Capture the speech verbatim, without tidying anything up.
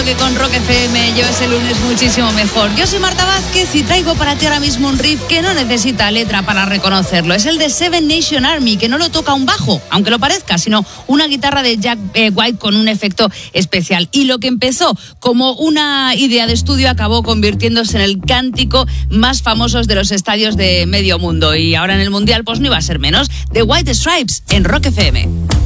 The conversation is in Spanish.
Que con Rock F M lleves el lunes muchísimo mejor. Yo soy Marta Vázquez y traigo para ti ahora mismo un riff que no necesita letra para reconocerlo. Es el de Seven Nation Army, que no lo toca un bajo, aunque lo parezca, sino una guitarra de Jack eh, White con un efecto especial. Y lo que empezó como una idea de estudio acabó convirtiéndose en el cántico más famoso de los estadios de medio mundo. Y ahora en el Mundial pues no iba a ser menos. The White Stripes en Rock F M.